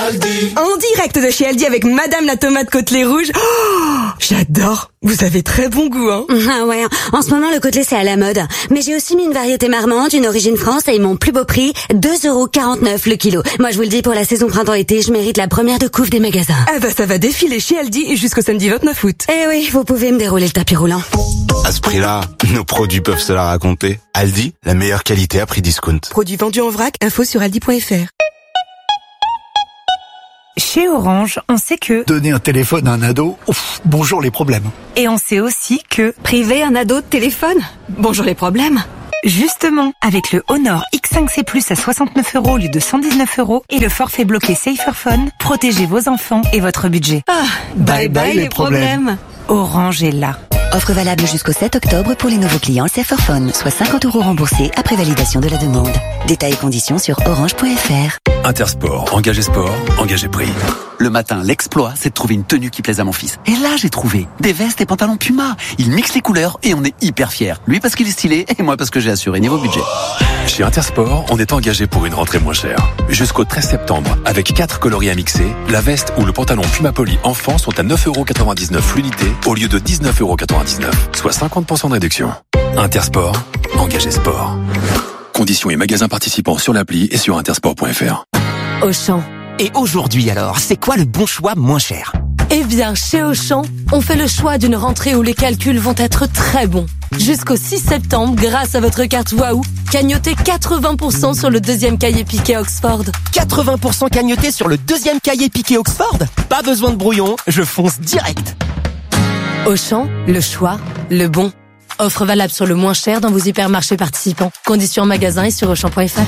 Aldi. En direct de chez Aldi avec Madame la tomate côtelée rouge. Oh, j'adore. Vous avez très bon goût, hein. Ah ouais, en ce moment le côtelé c'est à la mode. Mais j'ai aussi mis une variété marmande, une origine France et mon plus beau prix, 2,49€ le kilo. Moi je vous le dis, pour la saison printemps-été, je mérite la première de couve des magasins. Ah bah ça va défiler chez Aldi jusqu'au samedi 29 août. Eh oui, vous pouvez me dérouler le tapis roulant. À ce prix-là, nos produits peuvent se la raconter. Aldi, la meilleure qualité à prix discount. Produits vendus en vrac, info sur aldi.fr. Chez Orange, on sait que donner un téléphone à un ado, bonjour les problèmes. Et on sait aussi que priver un ado de téléphone, bonjour les problèmes. Justement, avec le Honor X5C Plus à 69€ au lieu de 119€ et le forfait bloqué Saferphone, protégez vos enfants et votre budget. Ah, bye bye les problèmes. Orange est là. Offre valable jusqu'au 7 octobre pour les nouveaux clients Saferphone, soit 50€ remboursés après validation de la demande. Détails et conditions sur orange.fr. Intersport, engagé sport, engagé prix. Le matin, l'exploit, c'est de trouver une tenue qui plaise à mon fils. Et là, j'ai trouvé des vestes et pantalons Puma. Il mixe les couleurs et on est hyper fiers. Lui parce qu'il est stylé et moi parce que j'ai assuré niveau budget. Chez Intersport, on est engagé pour une rentrée moins chère. Jusqu'au 13 septembre, avec 4 coloris à mixer, la veste ou le pantalon Puma Poly enfant sont à 9,99€ l'unité au lieu de 19,99€, soit 50% de réduction. Intersport, engagé sport. Conditions et magasins participants sur l'appli et sur intersport.fr. Auchan. Et aujourd'hui alors, c'est quoi le bon choix moins cher ? Eh bien, chez Auchan, on fait le choix d'une rentrée où les calculs vont être très bons. Jusqu'au 6 septembre, grâce à votre carte Waouh, cagnotez 80% sur le deuxième cahier piqué Oxford. 80% cagnoté sur le deuxième cahier piqué Oxford ? Pas besoin de brouillon, je fonce direct. Auchan, le choix, le bon. Offre valable sur le moins cher dans vos hypermarchés participants. Conditions en magasin et sur Auchan.fr.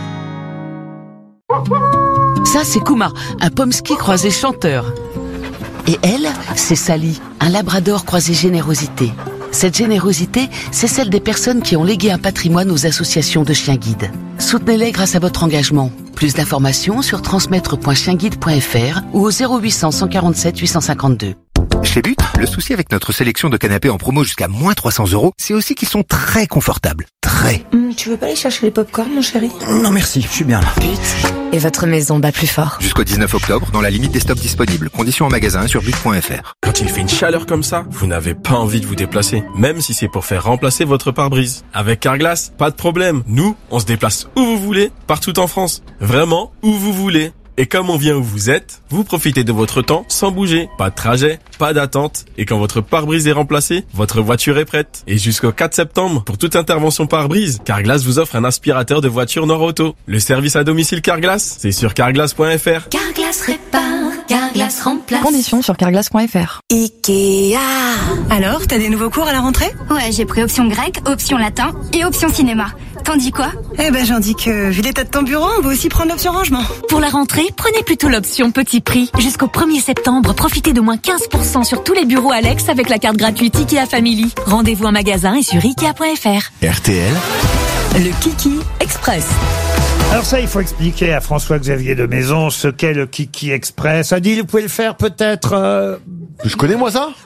Ça, c'est Kuma, un pomsky croisé chanteur. Et elle, c'est Sally, un labrador croisé générosité. Cette générosité, c'est celle des personnes qui ont légué un patrimoine aux associations de chiens guides. Soutenez-les grâce à votre engagement. Plus d'informations sur transmettre.chienguide.fr ou au 0800 147 852. Chez But, le souci avec notre sélection de canapés en promo jusqu'à moins 300€, c'est aussi qu'ils sont très confortables. Très. Tu veux pas aller chercher les pop-corn, mon chéri ? Non merci, je suis bien là. But. Et votre maison bat plus fort. Jusqu'au 19 octobre, dans la limite des stocks disponibles. Conditions en magasin sur but.fr. Quand il fait une chaleur comme ça, vous n'avez pas envie de vous déplacer. Même si c'est pour faire remplacer votre pare-brise. Avec Carglass, pas de problème. Nous, on se déplace où vous voulez, partout en France. Vraiment, où vous voulez. Et comme on vient où vous êtes, vous profitez de votre temps sans bouger. Pas de trajet, pas d'attente. Et quand votre pare-brise est remplacé, votre voiture est prête. Et jusqu'au 4 septembre, pour toute intervention pare-brise, Carglass vous offre un aspirateur de voiture Nord-Auto. Le service à domicile Carglass, c'est sur carglass.fr. Carglass répare, Carglass remplace. Conditions sur carglass.fr. Ikea. Alors, t'as des nouveaux cours à la rentrée ? Ouais, j'ai pris option grec, option latin et option cinéma. T'en dis quoi ? Eh ben, j'en dis que, vu l'état de ton bureau, on va aussi prendre l'option rangement. Pour la rentrée, prenez plutôt l'option petit prix. Jusqu'au 1er septembre, profitez de moins 15% sur tous les bureaux Alex avec la carte gratuite Ikea Family. Rendez-vous en magasin et sur Ikea.fr. RTL. Le Kiki Express. Alors ça, il faut expliquer à François-Xavier de Maison ce qu'est le Kiki Express. Adil, vous pouvez le faire peut-être Je connais moi ça.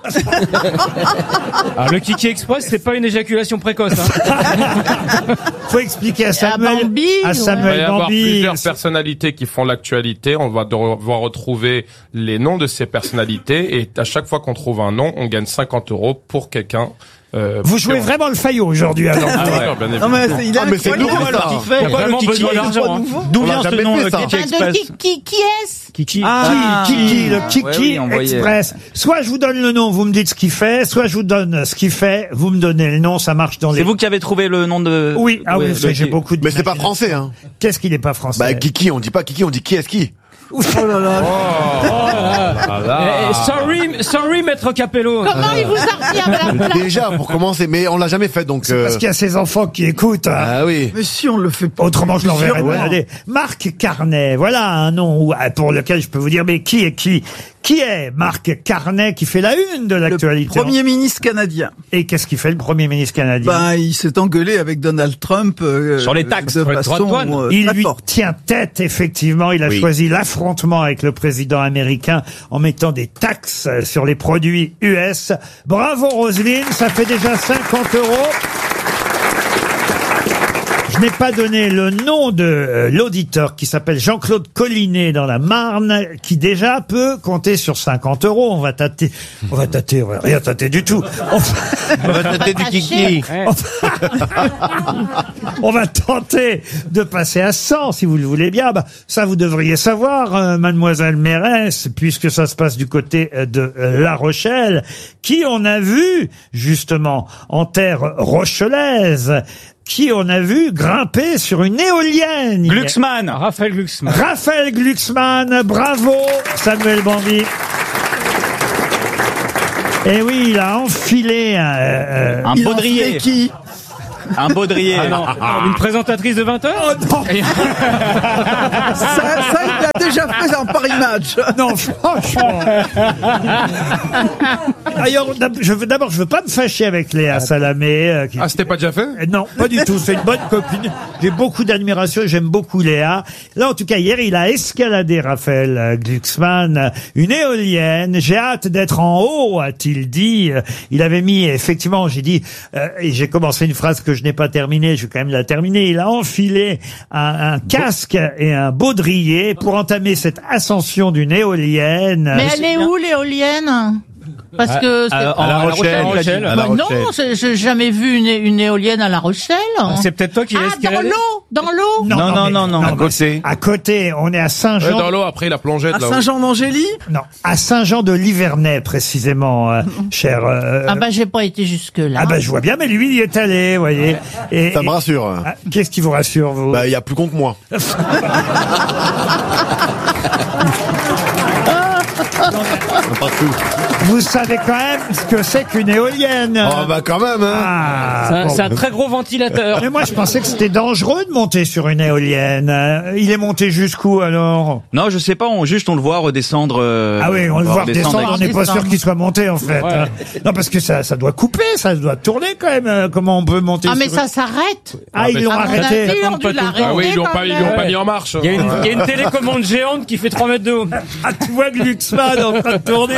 Alors, le Kiki Express, c'est pas une éjaculation précoce. Faut expliquer à Samuel Bambi. Il va y avoir plusieurs personnalités qui font l'actualité. On va devoir retrouver les noms de ces personnalités et à chaque fois qu'on trouve un nom, on gagne 50€ pour quelqu'un. Vous jouez vraiment le faillot aujourd'hui, alors. Ah ouais, bien évidemment. Mais c'est nouveau ça. Pourquoi le Kiki d'argent, D'où vient ce nom, le Kiki Express? Qui est-ce? Kiki. Kiki, le Kiki Express. Soit je vous donne le nom, vous me dites ce qu'il fait, soit je vous donne ce qu'il fait, vous me donnez le nom, ça marche dans les... C'est vous qui avez trouvé le nom de... Oui, ah oui, j'ai beaucoup de... Mais c'est pas français, hein. Qu'est-ce qui n'est pas français? Bah, Kiki, on dit pas Kiki, on dit qui est-ce qui? Oh là là. Sorry, maître Capello. Comment il vous a remis à la place? Déjà, pour commencer, mais on l'a jamais fait, donc... C'est parce qu'il y a ces enfants qui écoutent. Hein. Ah oui. Mais si on le fait pas. Autrement, je l'enverrai balader. Marc Carnet, voilà un nom pour lequel je peux vous dire, mais qui est qui? Qui est Marc Carnet qui fait la une de l'actualité? Le Premier ministre canadien. Et qu'est-ce qu'il fait le Premier ministre canadien? Ben, il s'est engueulé avec Donald Trump sur les taxes, de façon il lui tient tête, effectivement. Il a choisi l'affrontement avec le président américain en mettant des taxes sur les produits US. Bravo Roselyne, ça fait déjà 50€. Je Je n'ai pas donné le nom de l'auditeur qui s'appelle Jean-Claude Collinet dans la Marne, qui déjà peut compter sur 50 €. On va rien tâter du tout. On va tâter du kiki. On va tenter de passer à 100, si vous le voulez bien. Bah, ça, vous devriez savoir, mademoiselle Mérès, puisque ça se passe du côté de La Rochelle, qui on a vu, justement, en terre rochelaise, qui on a vu grimper sur une éolienne. Glucksmann. Raphaël Glucksmann. Raphaël Glucksmann, bravo, Samuel Bandy. Et oui, il a enfilé un baudrier. Qui Un baudrier. Ah non, une présentatrice de 20 heures. Oh non. ça, il l'a déjà fait en Paris Match. Non, franchement. D'ailleurs, je veux pas me fâcher avec Léa Salamé. C'était pas déjà fait? Non, pas du tout. C'est une bonne copine. J'ai beaucoup d'admiration. J'aime beaucoup Léa. Là, en tout cas, hier, il a escaladé, Raphaël Glucksmann, une éolienne. J'ai hâte d'être en haut, a-t-il dit. Il avait mis, effectivement, j'ai dit, et j'ai commencé une phrase que je n'ai pas terminée. Je vais quand même la terminer. Il a enfilé un casque et un baudrier pour entamer cette ascension d'une éolienne. Mais elle est où, l'éolienne? Parce que à La Rochelle. Non, j'ai jamais vu une éolienne à La Rochelle. C'est peut-être toi qui l'as escaladé. Dans l'eau. Non. À côté. À côté, on est à Saint-Jean. Dans l'eau, après la plongette. À Saint-Jean-d'Angély? Non, à Saint-Jean de Livernais précisément, cher. Ah bah j'ai pas été jusque là. Ah bah je vois bien, mais lui il y est allé, vous voyez. Et, Ça me rassure. Qu'est-ce qui vous rassure, vous? Bah, il y a plus con que moi. Vous savez quand même ce que c'est qu'une éolienne. Oh bah quand même, hein. C'est un très gros ventilateur. Mais moi je pensais que c'était dangereux de monter sur une éolienne. Il est monté jusqu'où alors? Non, je sais pas, on le voit redescendre. Ah oui, on le voit redescendre, on n'est pas sûr qu'il soit monté en fait. Ouais. Non, parce que ça doit couper, ça doit tourner quand même. Comment on peut monter Ah mais sur ça s'arrête. Ah, ils l'ont arrêté. On a dû l'arrêter. Ah oui, ils l'ont pas mis en marche. Il y a une télécommande géante qui fait 3 mètres de haut. Ah, tu vois Glucksmann en train de tourner.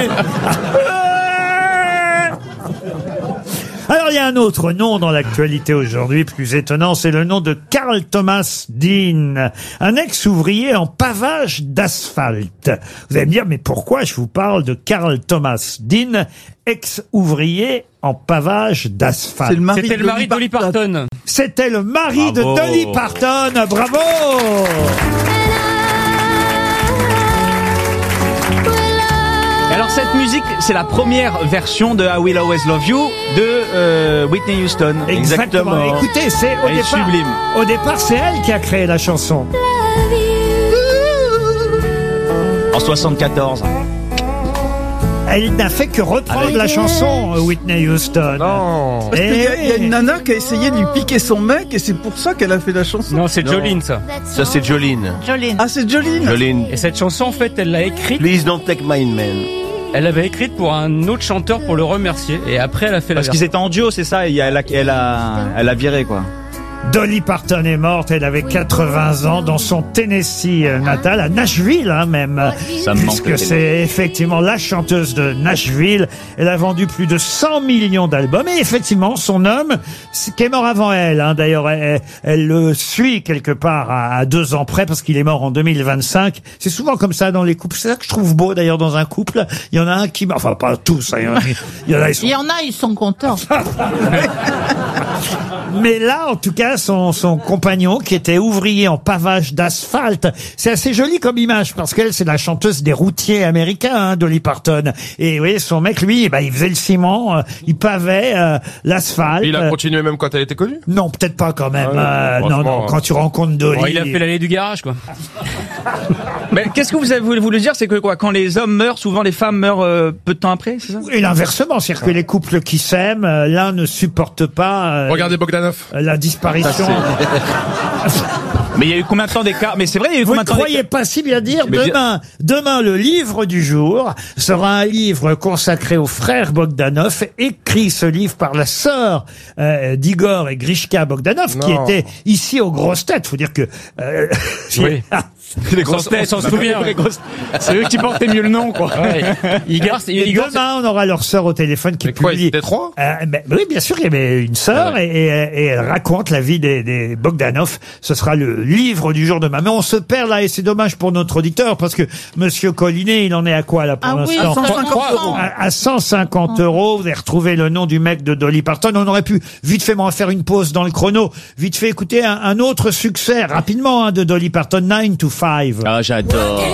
Alors, il y a un autre nom dans l'actualité aujourd'hui, plus étonnant, c'est le nom de Carl Thomas Dean, un ex-ouvrier en pavage d'asphalte. Vous allez me dire, mais pourquoi je vous parle de Carl Thomas Dean, ex-ouvrier en pavage d'asphalte? C'était le mari de Dolly Parton. C'était le mari de Dolly Parton, bravo! Alors cette musique, c'est la première version de I Will Always Love You de Whitney Houston. Exactement. Écoutez, c'est Elle est sublime. Au départ, c'est elle qui a créé la chanson. En 74. Elle n'a fait que reprendre la chanson, Whitney Houston. Non. Parce qu'il y a une nana qui a essayé de lui piquer son mec et c'est pour ça qu'elle a fait la chanson. Non, c'est Jolene, ça. Ça, c'est Jolene. Ah, c'est Jolene. Et cette chanson, en fait, elle l'a écrite. Please don't take my man. Elle l'avait écrite pour un autre chanteur pour le remercier. Et après, elle a fait Parce qu'ils étaient en duo, c'est ça. Et elle a viré, quoi. Dolly Parton est morte, elle avait 80 ans dans son Tennessee natal, à Nashville même, Ça me manque, puisque c'est effectivement la chanteuse de Nashville. Elle a vendu plus de 100 millions d'albums et effectivement son homme, qui est mort avant elle, d'ailleurs elle le suit quelque part à 2 ans près parce qu'il est mort en 2025. C'est souvent comme ça dans les couples, c'est ça que je trouve beau d'ailleurs dans un couple. Il y en a un qui meurt, enfin pas tous, ils sont contents. Mais là, en tout cas, son compagnon, qui était ouvrier en pavage d'asphalte, c'est assez joli comme image, parce qu'elle, c'est la chanteuse des routiers américains, Dolly Parton. Et oui, son mec, lui, il faisait le ciment, il pavait l'asphalte. Il a continué même quand elle était connue? Non, peut-être pas quand même. Non, quand tu rencontres Dolly... Bon, il a fait l'allée du garage, quoi. Mais qu'est-ce que vous avez voulu dire? C'est que quoi, quand les hommes meurent, souvent les femmes meurent peu de temps après, c'est ça? Et l'inversement, c'est-à-dire que les couples qui s'aiment, l'un ne supporte pas... Regardez Bogdanov. La disparition... Mais il y a eu combien de temps d'écart? Mais c'est vrai, il y a eu Vous combien ne de temps d'écart? croyez pas si bien dire. Demain, le livre du jour sera un livre consacré aux frères Bogdanov, écrit ce livre par la sœur d'Igor et Grishka Bogdanov, qui était ici aux grosses têtes. Faut dire que Oui. Les grosses têtes, on s'en souvient. C'est eux qui portaient mieux le nom, quoi. Et demain, on aura leur sœur au téléphone qui publie. C'était trois Oui, bien sûr, il y avait une sœur et elle raconte la vie des Bogdanov. Ce sera le livre du jour demain. Mais on se perd là et c'est dommage pour notre auditeur parce que Monsieur Collinet, il en est à quoi là pour l'instant? 150 euros. À 150 euros, vous avez retrouvé le nom du mec de Dolly Parton. On aurait pu vite fait faire une pause dans le chrono, vite fait écouter un autre succès rapidement de Dolly Parton, 9 to 5. Ah, j'adore.